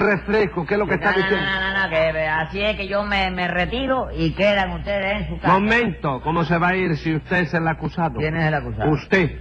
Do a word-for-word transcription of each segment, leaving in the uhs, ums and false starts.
refresco, ¿qué es lo que no, está no, diciendo? No, no, no, que así es que yo me, me retiro y quedan ustedes en su casa. Momento, ¿cómo se va a ir si usted es el acusado? ¿Quién es el acusado? Usted.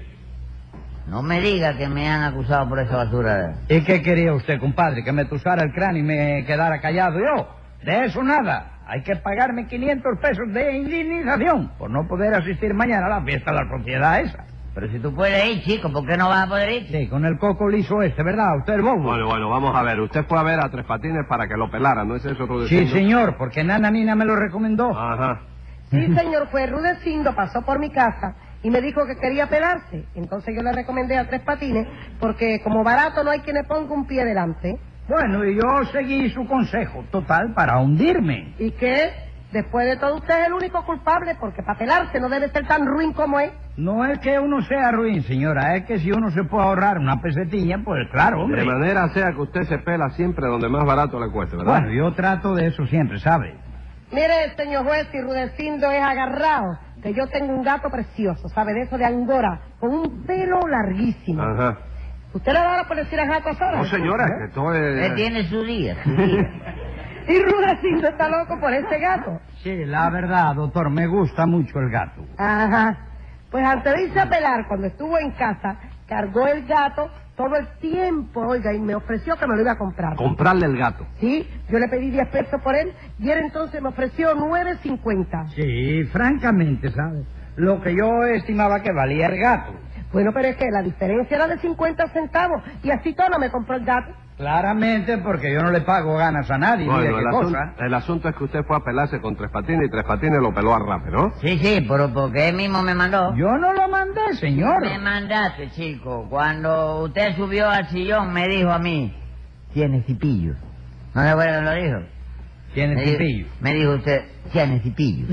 No me diga que me han acusado por esa basura. ¿Y qué quería usted, compadre? ¿Que me tusara el cráneo y me quedara callado yo? De eso nada. Hay que pagarme quinientos pesos de indemnización por no poder asistir mañana a la fiesta de la propiedad esa. Pero si tú puedes ir, chico, ¿por qué no vas a poder ir? Sí, con el coco liso este, ¿verdad? Usted es bobo. Bueno, bueno, vamos a ver. Usted fue a ver a Tres Patines para que lo pelara, ¿no es eso, Rudecindo? Sí, señor, porque Nana Nina me lo recomendó. Ajá. Sí, señor juez, Rudecindo pasó por mi casa y me dijo que quería pelarse. Entonces yo le recomendé a Tres Patines porque como barato no hay quien le ponga un pie delante. Bueno, y yo seguí su consejo, total, para hundirme. ¿Y qué? Después de todo usted es el único culpable porque para pelarse no debe ser tan ruin como es. No es que uno sea ruin, señora, es que si uno se puede ahorrar una pesetilla, pues claro, hombre. De manera sea que usted se pela siempre donde más barato le cueste, ¿verdad? Bueno, yo trato de eso siempre, ¿sabe? Mire, señor juez, si Rudecindo es agarrado, que yo tengo un gato precioso, ¿sabe? De eso de Angora, con un pelo larguísimo. Ajá. ¿Usted le da por decir a gato ahora? No, señora, que todo es... Él tiene su día, su día. Y Rudecindo está loco por ese gato. Sí, la verdad, doctor, me gusta mucho el gato. Ajá. Pues antes de irse a pelar, cuando estuvo en casa, cargó el gato todo el tiempo, oiga, y me ofreció que me lo iba a comprar. Comprarle el gato. Sí, yo le pedí diez pesos por él, y él entonces me ofreció nueve cincuenta. Sí, francamente, ¿sabes? Lo que yo estimaba que valía el gato. Bueno, pero es que la diferencia era de cincuenta centavos, y así todo no me compró el gato. Claramente, porque yo no le pago ganas a nadie, Bueno, mire el, qué asunto, cosa. el asunto es que usted fue a pelarse con Tres Patines y Tres Patines lo peló a rape, ¿no? Sí, sí, pero porque él mismo me mandó. Yo no lo mandé, señor. Me mandaste, chico. Cuando usted subió al sillón me dijo a mí, ¿tiene cipillos? ¿No se acuerda que lo dijo? Tiene Me dijo- cepillo. Me dijo usted, ¿tiene cipillos?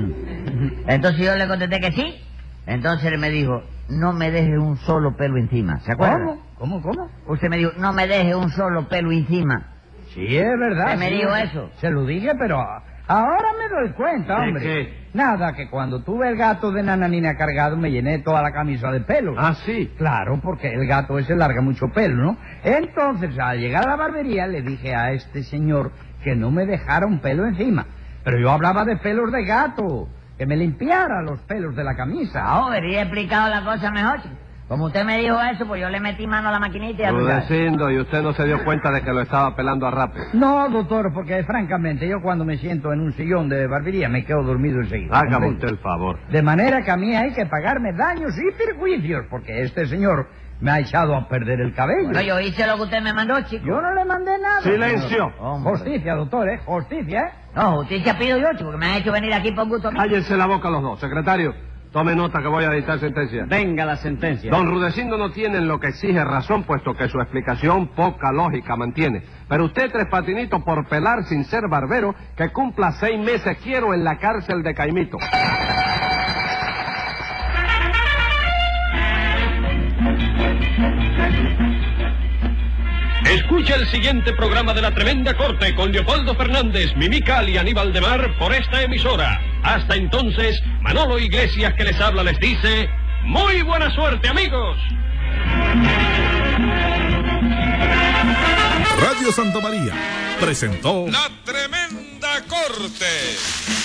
Entonces yo le contesté que sí. Entonces él me dijo, no me deje un solo pelo encima. ¿Se acuerda? ¿Cómo? ¿Cómo, cómo? Usted me dijo, no me deje un solo pelo encima. Sí, es verdad. ¿Usted me sí. dijo eso? Se lo dije, pero ahora me doy cuenta, ¿De hombre. qué? Nada, que cuando tuve el gato de Nananina cargado me llené toda la camisa de pelo. Ah, sí. Claro, porque el gato ese larga mucho pelo, ¿no? Entonces, al llegar a la barbería, le dije a este señor que no me dejara un pelo encima. Pero yo hablaba de pelos de gato, que me limpiara los pelos de la camisa. Ah, habría explicado la cosa mejor, chico. Como usted me dijo eso, pues yo le metí mano a la maquinita y a Rudecindo, y usted no se dio cuenta de que lo estaba pelando a rape. No, doctor, porque francamente yo cuando me siento en un sillón de barbería me quedo dormido enseguida. Hágame ¿comprende? usted el favor. De manera que a mí hay que pagarme daños y perjuicios, porque este señor me ha echado a perder el cabello. Bueno, yo hice lo que usted me mandó, chico. Yo no le mandé nada. ¡Silencio! Hombre. Justicia, doctor, ¿eh? Justicia, ¿eh? No, justicia pido yo, chico, que me ha hecho venir aquí por gusto mío. Cállense la boca los dos. Secretario, tome nota que voy a dictar sentencia. Venga la sentencia. Don Rudecindo no tiene en lo que exige razón, puesto que su explicación poca lógica mantiene. Pero usted, Tres Patinitos, por pelar sin ser barbero, que cumpla seis meses quiero en la cárcel de Caimito. Escucha el siguiente programa de La Tremenda Corte con Leopoldo Fernández, Mimical y Aníbal de Mar por esta emisora. Hasta entonces, Manolo Iglesias que les habla les dice, ¡muy buena suerte, amigos! Radio Santa María presentó La Tremenda Corte.